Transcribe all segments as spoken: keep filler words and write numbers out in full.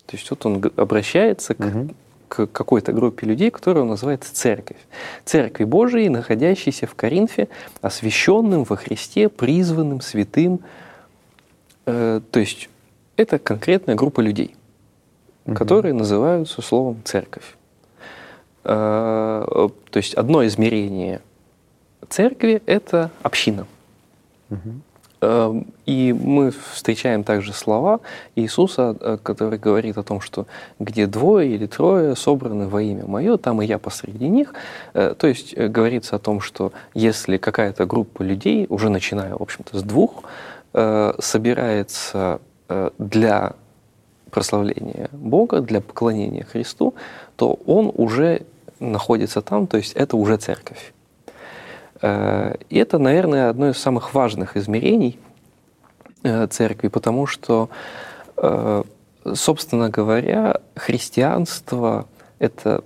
То есть вот он обращается к, угу. к какой-то группе людей, которую он называет церковь. Церкви Божией, находящейся в Коринфе, освященным во Христе, призванным, святым. Э, то есть это конкретная группа людей, угу. которые называются словом «церковь». Э, то есть одно измерение церкви – это община. Угу. И мы встречаем также слова Иисуса, который говорит о том, что где двое или трое собраны во имя Мое, там и я посреди них. То есть говорится о том, что если какая-то группа людей, уже начиная, в общем-то, с двух, собирается для прославления Бога, для поклонения Христу, то Он уже находится там, то есть это уже церковь. И это, наверное, одно из самых важных измерений церкви, потому что, собственно говоря, христианство – это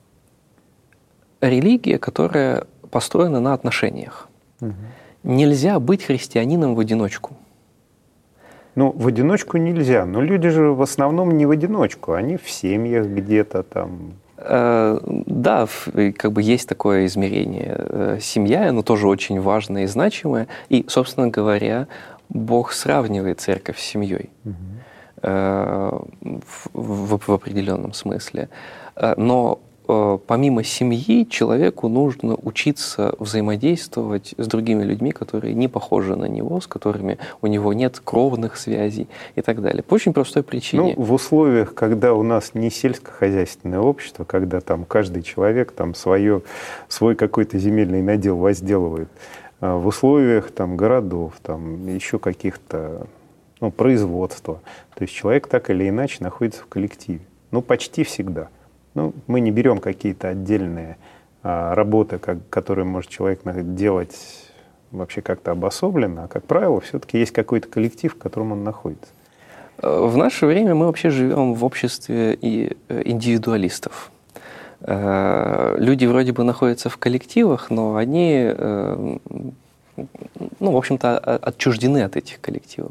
религия, которая построена на отношениях. Угу. Нельзя быть христианином в одиночку. Ну, в одиночку нельзя, но люди же в основном не в одиночку, они в семьях где-то там. Да, как бы есть такое измерение. Семья, оно тоже очень важное и значимое. И, собственно говоря, Бог сравнивает церковь с семьей угу. в, в, в определенном смысле. Но помимо семьи человеку нужно учиться взаимодействовать с другими людьми, которые не похожи на него, с которыми у него нет кровных связей и так далее. По очень простой причине. Ну, в условиях, когда у нас не сельскохозяйственное общество, когда там каждый человек там свое, свой какой-то земельный надел возделывает, в условиях там городов, там еще каких-то, ну, производства, то есть человек так или иначе находится в коллективе. Ну, почти всегда. Ну, мы не берем какие-то отдельные а, работы, как, которые может человек делать вообще как-то обособленно, а, как правило, все-таки есть какой-то коллектив, в котором он находится. В наше время мы вообще живем в обществе и индивидуалистов. Люди вроде бы находятся в коллективах, но они, ну, в общем-то, отчуждены от этих коллективов.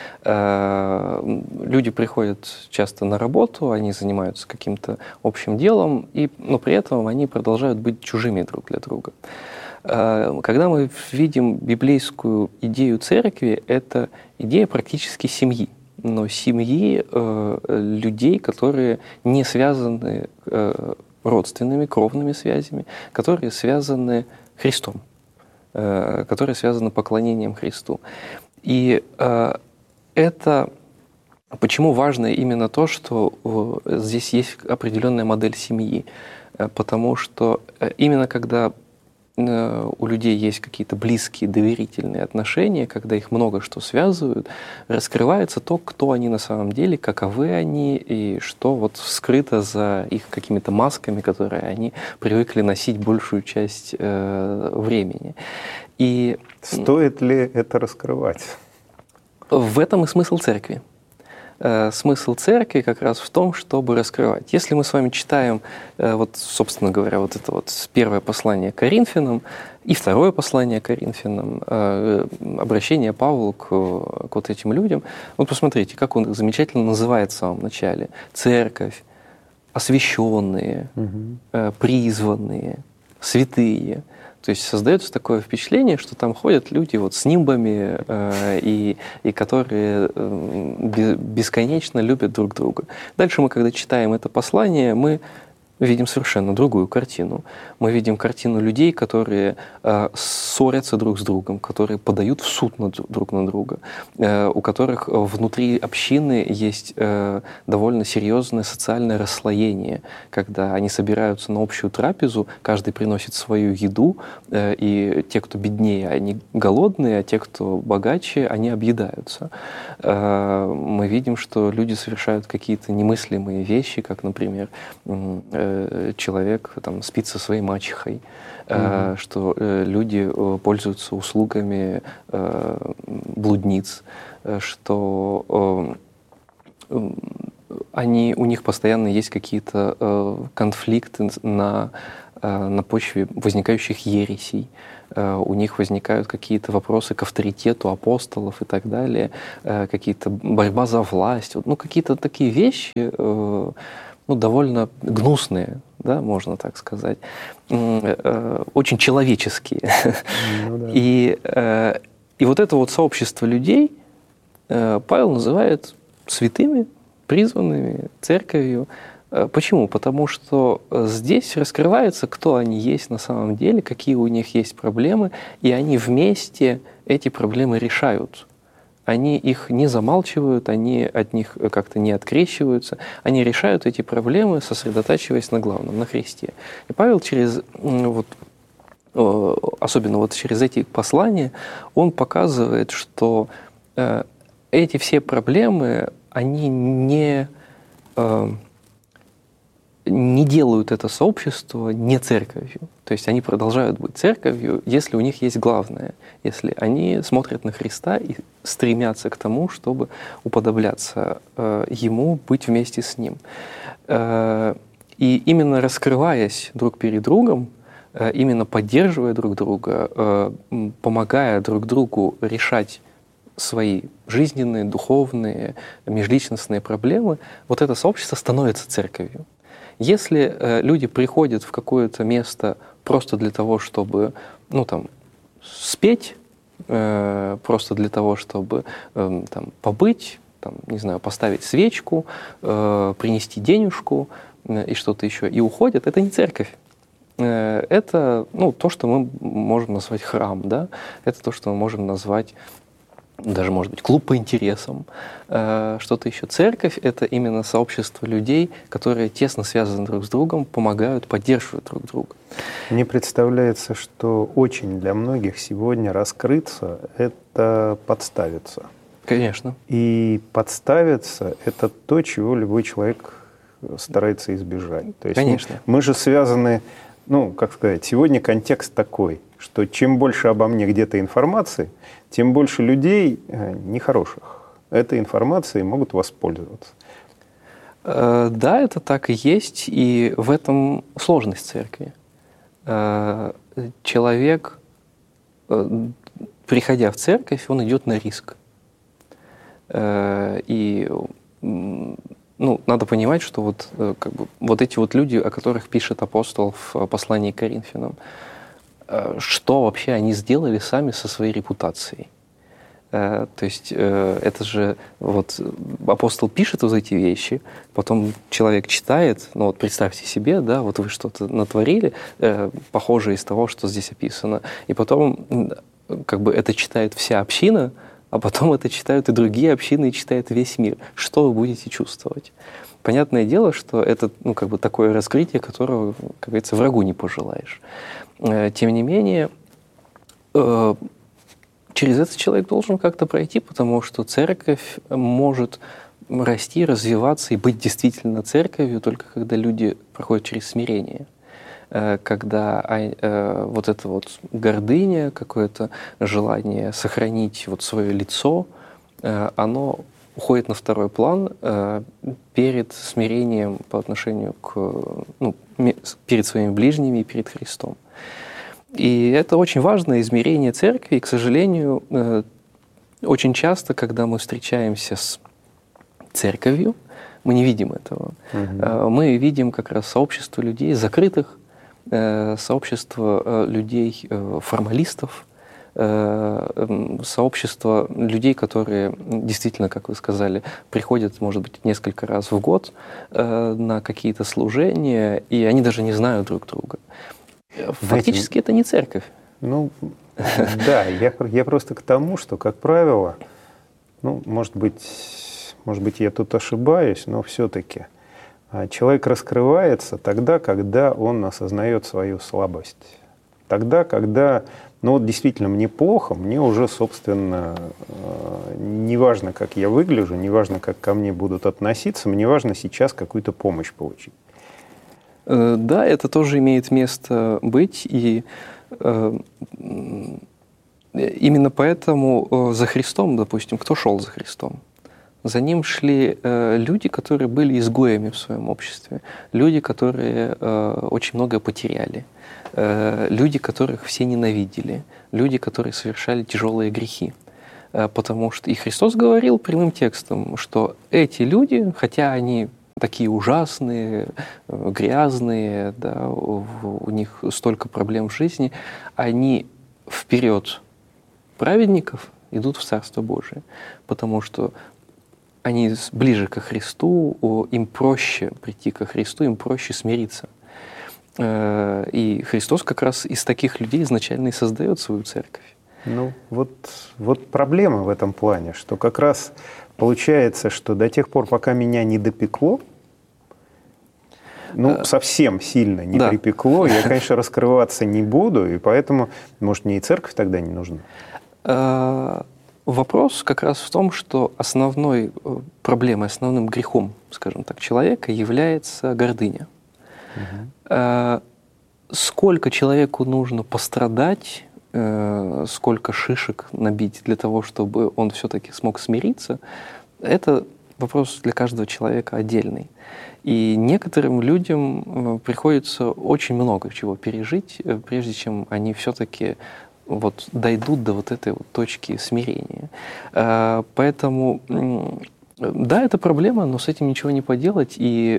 Люди приходят часто на работу, они занимаются каким-то общим делом, и, но при этом они продолжают быть чужими друг для друга. Когда мы видим библейскую идею церкви, это идея практически семьи, но семьи людей, которые не связаны родственными, кровными связями, которые связаны Христом, которые связаны поклонением Христу. И это почему важно именно то, что здесь есть определенная модель семьи, потому что именно когда у людей есть какие-то близкие, доверительные отношения, когда их много что связывают, раскрывается то, кто они на самом деле, каковы они и что вот скрыто за их какими-то масками, которые они привыкли носить большую часть э, времени. И стоит ли это раскрывать? В этом и смысл церкви. Смысл церкви как раз в том, чтобы раскрывать. Если мы с вами читаем, вот, собственно говоря, вот это вот первое послание к Коринфянам и второе послание к Коринфянам, обращение Павла к, к вот этим людям, вот посмотрите, как он замечательно называет в самом начале. Церковь, освященные, угу. призванные, святые. То есть создается такое впечатление, что там ходят люди вот с нимбами, э, и, и которые э, бесконечно любят друг друга. Дальше мы, когда читаем это послание, мы видим совершенно другую картину. Мы видим картину людей, которые э, ссорятся друг с другом, которые подают в суд на, друг на друга, э, у которых внутри общины есть э, довольно серьезное социальное расслоение, когда они собираются на общую трапезу, каждый приносит свою еду, э, и те, кто беднее, они голодные, а те, кто богаче, они объедаются. Э, мы видим, что люди совершают какие-то немыслимые вещи, как, например, э, человек там спит со своей мачехой, mm-hmm. что люди пользуются услугами блудниц, что они, у них постоянно есть какие-то конфликты на на почве возникающих ересей. У них возникают какие-то вопросы к авторитету апостолов и так далее, какие-то борьба за власть, ну, какие-то такие вещи, ну, довольно гнусные, да, можно так сказать, очень человеческие. Ну, да. и, и вот это вот сообщество людей Павел называет святыми, призванными, церковью. Почему? Потому что здесь раскрывается, кто они есть на самом деле, какие у них есть проблемы, и они вместе эти проблемы решают. Они их не замалчивают, они от них как-то не открещиваются, они решают эти проблемы, сосредотачиваясь на главном, на Христе. И Павел через, вот, особенно вот через эти послания, он показывает, что эти все проблемы, они не... не делают это сообщество не церковью. То есть они продолжают быть церковью, если у них есть главное, если они смотрят на Христа и стремятся к тому, чтобы уподобляться э, Ему, быть вместе с Ним. Э, и именно раскрываясь друг перед другом, э, именно поддерживая друг друга, э, помогая друг другу решать свои жизненные, духовные, межличностные проблемы, вот это сообщество становится церковью. Если э, люди приходят в какое-то место просто для того, чтобы, ну, там, спеть, э, просто для того, чтобы э, там, побыть, там, не знаю, поставить свечку, э, принести денежку э, и что-то еще, и уходят, это не церковь. Э, это, ну, то, что мы можем назвать храм, да? Это то, что мы можем назвать даже, может быть, клуб по интересам, что-то еще. Церковь — это именно сообщество людей, которые тесно связаны друг с другом, помогают, поддерживают друг друга. Мне представляется, что очень для многих сегодня раскрыться — это подставиться. Конечно. И подставиться — это то, чего любой человек старается избежать. То есть Конечно. Мы, мы же связаны, ну, как сказать, сегодня контекст такой, что чем больше обо мне где-то информации, тем больше людей нехороших этой информацией могут воспользоваться. Да, это так и есть, и в этом сложность церкви. Человек, приходя в церковь, он идет на риск. И ну, надо понимать, что вот, как бы, вот эти вот люди, о которых пишет апостол в послании к Коринфянам, что вообще они сделали сами со своей репутацией. То есть это же вот апостол пишет вот эти вещи, потом человек читает, ну вот представьте себе, да, вот вы что-то натворили, похожее из того, что здесь описано, и потом как бы это читает вся община, а потом это читают и другие общины, и читает весь мир. Что вы будете чувствовать? Понятное дело, что это, ну, как бы такое раскрытие, которого, как говорится, врагу не пожелаешь. Тем не менее, через это человек должен как-то пройти, потому что церковь может расти, развиваться и быть действительно церковью только когда люди проходят через смирение. Когда вот эта вот гордыня, какое-то желание сохранить вот свое лицо, оно уходит на второй план перед смирением по отношению к, ну, перед своими ближними и перед Христом. И это очень важное измерение церкви, и, к сожалению, очень часто, когда мы встречаемся с церковью, мы не видим этого. Угу. Мы видим как раз сообщество людей закрытых, сообщество людей формалистов, сообщество людей, которые действительно, как вы сказали, приходят, может быть, несколько раз в год на какие-то служения, и они даже не знают друг друга. Фактически Знаете, это не церковь. Ну, да, я, я просто к тому, что, как правило, ну, может быть, может быть, я тут ошибаюсь, но все-таки человек раскрывается тогда, когда он осознает свою слабость. Тогда, когда, ну вот действительно мне плохо, мне уже, собственно, не важно, как я выгляжу, не важно, как ко мне будут относиться, мне важно сейчас какую-то помощь получить. Да, это тоже имеет место быть, и э, именно поэтому за Христом, допустим, кто шел за Христом? За ним шли э, люди, которые были изгоями в своем обществе, люди, которые э, очень многое потеряли, э, люди, которых все ненавидели, люди, которые совершали тяжелые грехи. Э, потому что и Христос говорил прямым текстом, что эти люди, хотя они такие ужасные, э, грязные, да, у, у них столько проблем в жизни, они вперед праведников идут в Царство Божие, потому что они ближе ко Христу, им проще прийти ко Христу, им проще смириться. И Христос как раз из таких людей изначально и создает свою церковь. Ну, вот, вот проблема в этом плане, что как раз получается, что до тех пор, пока меня не допекло, ну, совсем сильно не да. припекло, я, конечно, раскрываться не буду, и поэтому, может, мне и церковь тогда не нужна? Вопрос как раз в том, что основной проблемой, основным грехом, скажем так, человека является гордыня. Угу. Сколько человеку нужно пострадать, сколько шишек набить для того, чтобы он все-таки смог смириться, это вопрос для каждого человека отдельный. И некоторым людям приходится очень много чего пережить, прежде чем они все-таки вот дойдут до вот этой вот точки смирения. Поэтому, да, это проблема, но с этим ничего не поделать, и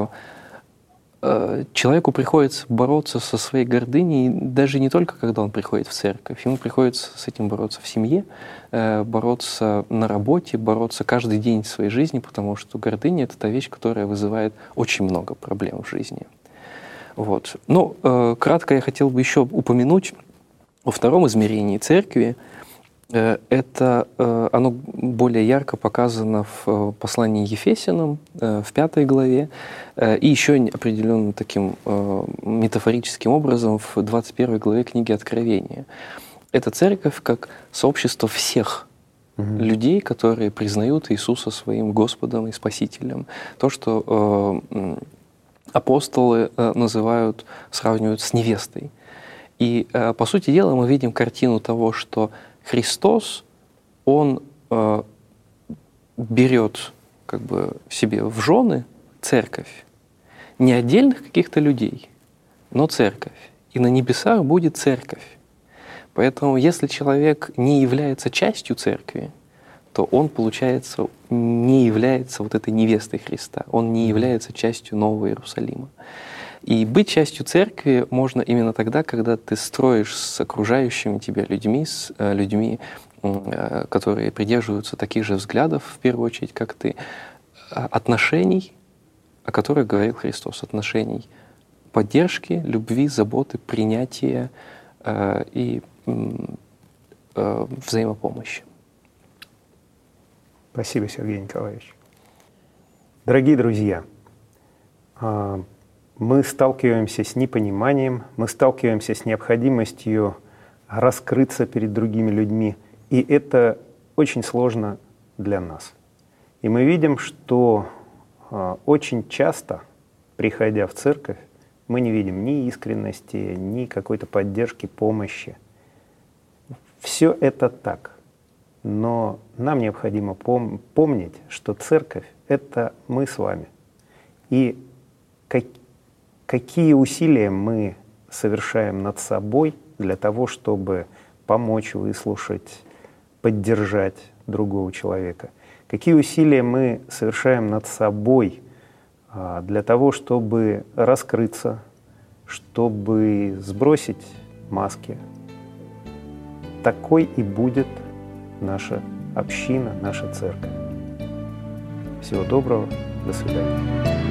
человеку приходится бороться со своей гордыней даже не только, когда он приходит в церковь, ему приходится с этим бороться в семье, бороться на работе, бороться каждый день своей жизни, потому что гордыня — это та вещь, которая вызывает очень много проблем в жизни. Вот. Ну, кратко я хотел бы еще упомянуть о втором измерении церкви. Это, оно более ярко показано в послании Ефесянам, в пятой главе, и еще определенным таким метафорическим образом в двадцать первой главе книги Откровения. Это церковь как сообщество всех угу. людей, которые признают Иисуса своим Господом и Спасителем. То, что апостолы называют, сравнивают с невестой. И, по сути дела, мы видим картину того, что Христос, Он э, берет как бы себе в жены церковь, не отдельных каких-то людей, но церковь. И на небесах будет церковь. Поэтому, если человек не является частью церкви, то он, получается, не является вот этой невестой Христа, он не является частью Нового Иерусалима. И быть частью церкви можно именно тогда, когда ты строишь с окружающими тебя людьми, с людьми, которые придерживаются таких же взглядов, в первую очередь, как ты, отношений, о которых говорил Христос, отношений поддержки, любви, заботы, принятия э, и э, взаимопомощи. Спасибо, Сергей Николаевич. Дорогие друзья, мы сталкиваемся с непониманием, мы сталкиваемся с необходимостью раскрыться перед другими людьми, и это очень сложно для нас. И мы видим, что очень часто, приходя в церковь, мы не видим ни искренности, ни какой-то поддержки, помощи. Все это так. Но нам необходимо пом- помнить, что церковь — это мы с вами. И как, какие усилия мы совершаем над собой для того, чтобы помочь, выслушать, поддержать другого человека. Какие усилия мы совершаем над собой а, для того, чтобы раскрыться, чтобы сбросить маски. Такой и будет наша община, наша церковь. Всего доброго, до свидания.